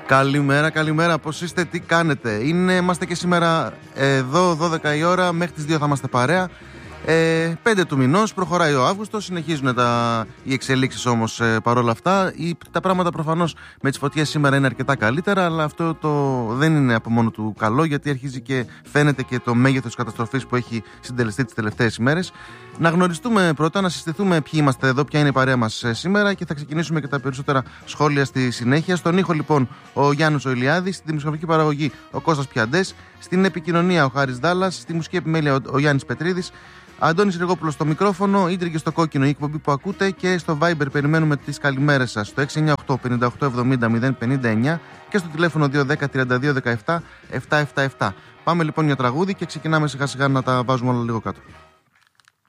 Καλημέρα, καλημέρα. Πώς είστε, τι κάνετε? Είμαστε και σήμερα εδώ 12 η ώρα, μέχρι τις 2 θα είμαστε παρέα. 5 του μηνός, προχωράει ο Αύγουστος, συνεχίζουν οι εξελίξεις όμως παρόλα αυτά. Τα πράγματα προφανώς με τις φωτιές σήμερα είναι αρκετά καλύτερα, αλλά αυτό δεν είναι από μόνο του καλό, γιατί αρχίζει και φαίνεται και το μέγεθος της καταστροφής που έχει συντελεστεί τις τελευταίες ημέρες. Να γνωριστούμε πρώτα, να συστηθούμε ποιοι είμαστε εδώ, ποια είναι η παρέα μας σήμερα και θα ξεκινήσουμε και τα περισσότερα σχόλια στη συνέχεια. Στον ήχο λοιπόν ο Γιάννης ο Ηλιάδης, στη δημοσιογραφική παραγωγή ο Κώστας Πιαντές, στην επικοινωνία ο Χάρης Δάλλας, στη μουσική επιμέλεια ο Γιάννης Πετρίδης, Αντώνης Ρεγόπουλος στο μικρόφωνο, Ίντρικε στο κόκκινο η εκπομπή που ακούτε, και στο Viber περιμένουμε τις καλημέρες σας στο 698 58 70 059 και στο τηλέφωνο 210 32 17 777. Πάμε λοιπόν για τραγούδι και ξεκινάμε σιγά σιγά να τα βάζουμε όλα λίγο κάτω.